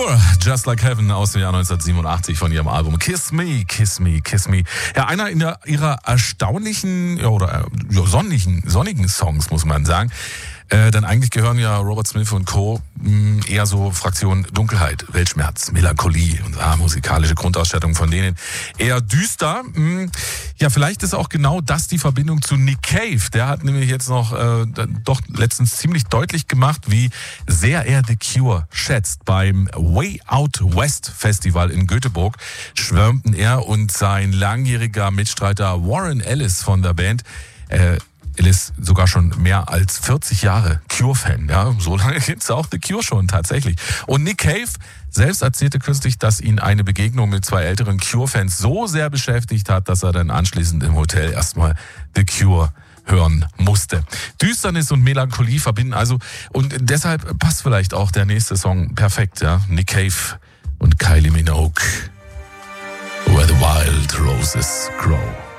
Just Like Heaven aus dem Jahr 1987 von ihrem Album Kiss Me, Kiss Me, Kiss Me. Ja, einer ihrer erstaunlichen sonnigen Songs, muss man sagen. Denn eigentlich gehören ja Robert Smith und Co. eher so Fraktion Dunkelheit, Weltschmerz, Melancholie und musikalische Grundausstattung von denen eher düster. Ja, vielleicht ist auch genau das die Verbindung zu Nick Cave. Der hat nämlich jetzt noch doch letztens ziemlich deutlich gemacht, wie sehr er The Cure schätzt. Beim Way Out West Festival in Göteborg schwärmten er und sein langjähriger Mitstreiter Warren Ellis von der Band. Ellis sogar schon mehr als 40 Jahre Cure-Fan. Ja, so lange gibt's auch The Cure schon tatsächlich. Und Nick Cave selbst erzählte kürzlich, dass ihn eine Begegnung mit zwei älteren Cure-Fans so sehr beschäftigt hat, dass er dann anschließend im Hotel erstmal The Cure hören musste. Düsternis und Melancholie verbinden also, und deshalb passt vielleicht auch der nächste Song perfekt. Ja? Nick Cave und Kylie Minogue, Where the Wild Roses Grow.